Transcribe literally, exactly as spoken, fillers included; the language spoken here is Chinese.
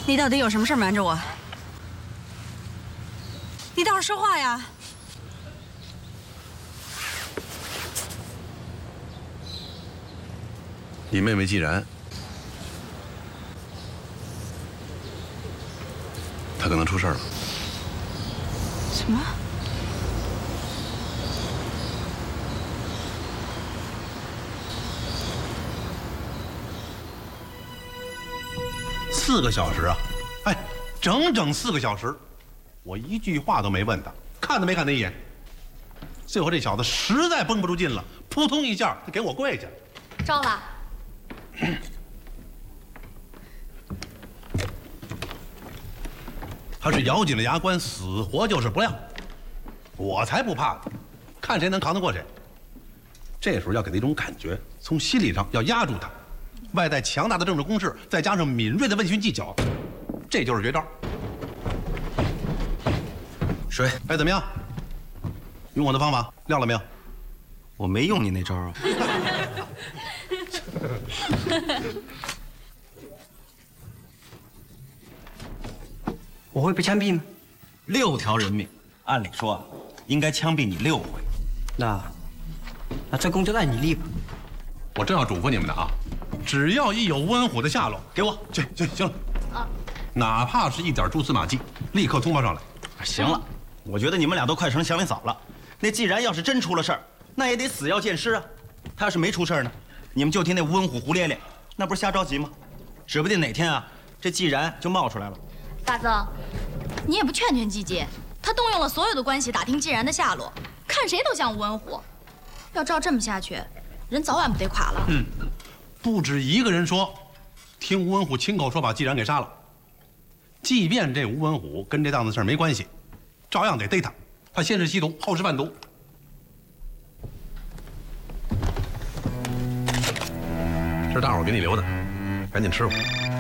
你到底有什么事瞒着我？你倒是说话呀！ 你妹妹既然，她可能出事了。 什么？ 四个小时啊！哎，整整四个小时，我一句话都没问他，看都没看他一眼。最后这小子实在绷不住劲了，扑通一下就给我跪下。 招了。 他是咬紧了牙关，死活就是不让。我才不怕呢，看谁能扛得过谁。这时候要给他一种感觉，从心理上要压住他。外带强大的政治攻势，再加上敏锐的问询技巧，这就是绝招。 水， 哎，怎么样？用我的方法撂了没有？ 我没用你那招啊。 我会被枪毙吗？ 六条人命，按理说啊，应该枪毙你六回。 那，那这功就赖你立吧。 我正要嘱咐你们呢啊，只要一有吴文虎的下落， 给我， 行行行了，啊，哪怕是一点蛛丝马迹，立刻通报上来。 行了，我觉得你们俩都快成祥林嫂了。那既然要是真出了事儿，那也得死要见尸啊。他要是没出事儿呢，你们就听那吴文虎胡咧咧，那不是瞎着急吗？指不定哪天啊，这既然就冒出来了。 大曾，你也不劝劝季季，他动用了所有的关系打听季然的下落，看谁都像吴文虎。要照这么下去，人早晚不得垮了。 嗯，不止一个人说，听吴文虎亲口说把季然给杀了。即便这吴文虎跟这档子事儿没关系，照样得逮他。他先是吸毒，后是贩毒。这是大伙儿给你留的，赶紧吃吧。